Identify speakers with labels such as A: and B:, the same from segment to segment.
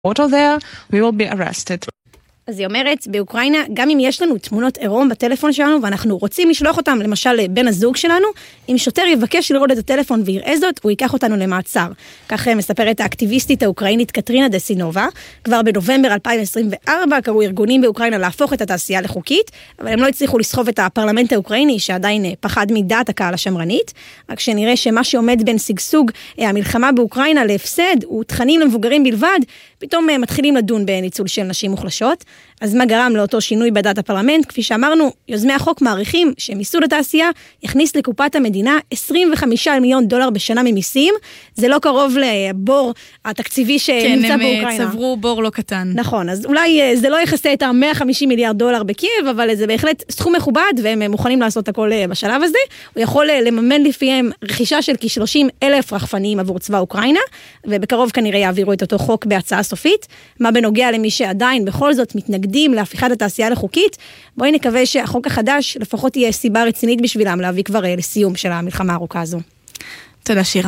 A: Auto there, we will be arrested.
B: אז היא אומרת, באוקראינה, גם אם יש לנו תמונות עירום בטלפון שלנו, ואנחנו רוצים לשלוח אותם, למשל, לבן הזוג שלנו, אם שוטר יבקש לראות את הטלפון ויראה זאת, הוא ייקח אותנו למעצר. כך מספרת האקטיביסטית האוקראינית קטרינה דסינובה. כבר בנובמבר 2024 קראו ארגונים באוקראינה להפוך את התעשייה לחוקית, אבל הם לא הצליחו לסחוב את הפרלמנט האוקראיני, שעדיין פחד מדעת הקהל השמרנית. רק שנראה שמה שעומד בין סגסוג המלחמה באוקראינה להפסד, ותכנים למבוגרים בלבד, פתאום מתחילים לדון בניצול של נשים מוחלשות. אז מה גרם לאותו שינוי בדעת הפרלמנט? כפי שאמרנו, יוזמי החוק מעריכים שמיסוד התעשייה יכניס לקופת המדינה $25 מיליון בשנה ממיסים. זה לא קרוב לבור התקציבי שנמצא באוקראינה.
C: כן, הם צברו בור לא קטן.
B: נכון, אז אולי זה לא יכסה את $150 מיליארד בקייב, אבל זה בהחלט סכום מכובד, והם מוכנים לעשות הכל בשלב הזה. הוא יכול לממן לפיהם רכישה של כ-30,000 רחפנים עבור צבא אוקראינה, ובקרוב כנראה יעבירו את אותו חוק בהצעה סופית. מה בנוגע למי שעדיין בכל זאת מתנגדים להפיכת התעשייה לחוקית, בואי נקווה שהחוק החדש לפחות תהיה סיבה רצינית בשבילם להביא כבר לסיום של המלחמה הארוכה הזו.
C: תודה שירה.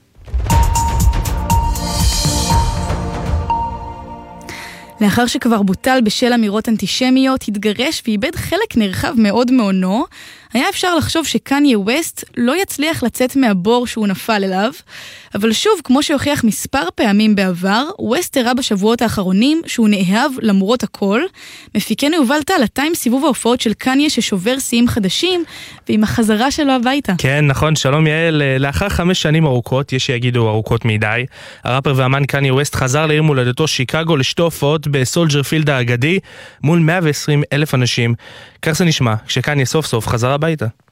C: לאחר שכבר בוטל בשל אמירות אנטישמיות, התגרש ואיבד חלק נרחב מאוד מעונו, היה אפשר לחשוב שקניה ווסט לא יצליח לצאת מהבור שהוא נפל אליו, אבל שוב, כמו שהוכיח מספר פעמים בעבר, ווסט הראה בשבועות האחרונים שהוא נאהב למרות הכל. מפיקנו יובל טל, אתה עם סיבוב ההופעות של קניה ששובר שיאים חדשים, ועם החזרה שלו הביתה.
D: כן, נכון, שלום יעל. לאחר 5 שנים ארוכות, יש שיגידו ארוכות מדי, הראפר והאמן קניה ווסט חזר לעיר מולדתו שיקגו לשתי הופעות בסולג'ר פילד האגדי, מול 120,000 אנשים. כך זה נשמע, כשקניה סוף סוף חזר הביתה.